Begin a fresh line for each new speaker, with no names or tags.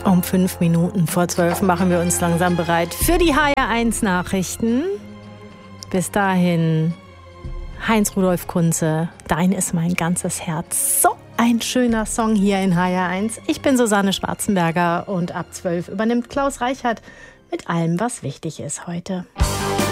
Um 5 Minuten vor 12 machen wir uns langsam bereit für die HR1 Nachrichten. Bis dahin, Heinz-Rudolf Kunze, Dein ist mein ganzes Herz. So ein schöner Song hier in HR1. Ich bin Susanne Schwarzenberger und ab 12 übernimmt Klaus Reichert mit allem, was wichtig ist heute.